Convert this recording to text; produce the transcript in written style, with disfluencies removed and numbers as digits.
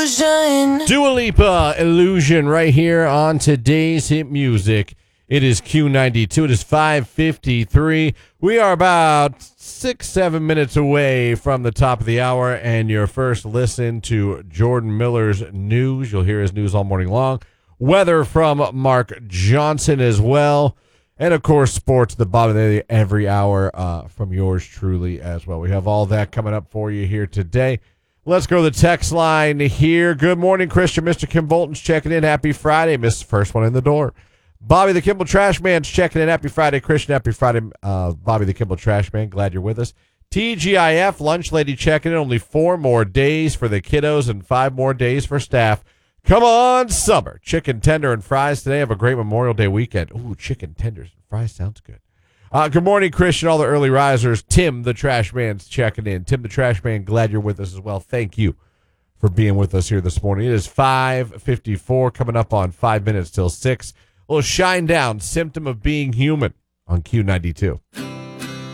Dua Lipa, Illusion, right here on today's hit music. It is Q92. It is 5:53. We are about 6-7 minutes away from the top of the hour, and your first listen to Jordan Miller's news. You'll hear his news all morning long. Weather from Mark Johnson as well. And, of course, sports at the bottom of the every hour from yours truly as well. We have all that coming up for you here today. Let's go to the text line here. Good morning, Christian. Mr. Kim Bolton's checking in. Happy Friday. Missed the first one in the door. Bobby the Kimball Trash Man's checking in. Happy Friday, Christian. Happy Friday, Bobby the Kimball Trash Man. Glad you're with us. TGIF, Lunch Lady checking in. Only 4 more days for the kiddos and 5 more days for staff. Come on, summer. Chicken tender and fries today. Have a great Memorial Day weekend. Ooh, chicken tenders and fries sounds good. Good morning, Christian, all the early risers. Tim, the Trash Man's checking in. Tim, the Trash Man, glad you're with us as well. Thank you for being with us here this morning. It is 5:54, coming up on 5 minutes till 6. A little shine down, symptom of being human on Q92.